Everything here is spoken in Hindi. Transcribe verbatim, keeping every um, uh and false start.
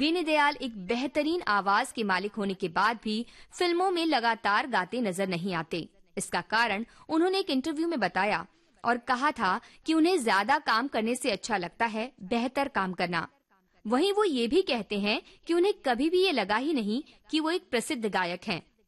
बेनी दयाल एक बेहतरीन आवाज के मालिक होने के बाद भी फिल्मों में लगातार गाते नजर नहीं आते। इसका कारण उन्होंने एक इंटरव्यू में बताया और कहा था कि उन्हें ज्यादा काम करने से अच्छा लगता है बेहतर काम करना। वहीं वो ये भी कहते हैं कि उन्हें कभी भी ये लगा ही नहीं कि वो एक प्रसिद्ध गायक हैं।